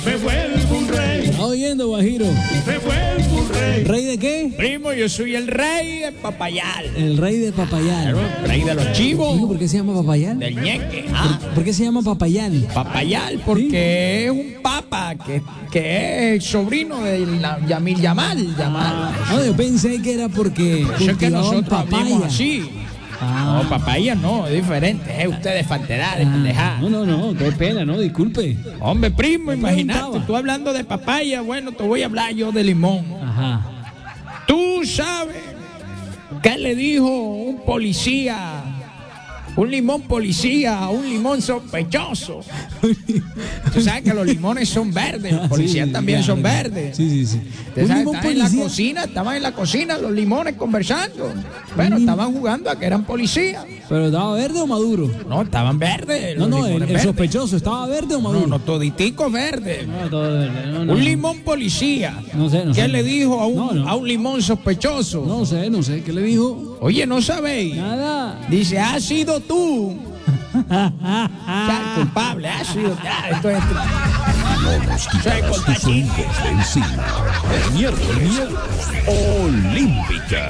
Me vuelvo un rey. ¿Está oyendo, Guajiro? Me vuelvo un rey. ¿Rey de qué? Primo, yo soy el rey de Papayal. El rey de Papayal. Rey de los chivos. ¿Por qué se llama Papayal? Del ñeque. ¿Por qué se llama Papayal? Papayal, porque es un papa que es sobrino de Yamil Yamal. No, yo pensé que era porque Yo sé que cultivaban nosotros hablamos papaya. así. No, papaya no, es diferente. Ustedes faltedades, pendejadas. No, qué pena, no, disculpe. Hombre, primo, imagínate, preguntaba. tú hablando de papaya, bueno, te voy a hablar yo de limón. Ajá. Tú sabes qué le dijo un policía, un limón policía a un limón sospechoso. Tú sabes que los limones son verdes, los policías Sí, también claro. son verdes. Sí. Ustedes saben, estaban en la cocina los limones conversando. Bueno, estaban jugando a que eran policías. ¿Pero estaba verde o maduro? No, estaban verdes. No, los el limones verdes. sospechoso, ¿estaba verde o maduro? No, toditicos verdes. No, todo verde. No. Un limón policía. No sé. ¿Qué le dijo a No. a un limón sospechoso? No sé. ¿Qué le dijo? Oye, ¿no sabéis? Nada. Dice, has sido tú. Ya, el culpable, has sido. Ya, esto es. No nos quitarás tus oídos de encima. Miércoles Olímpica.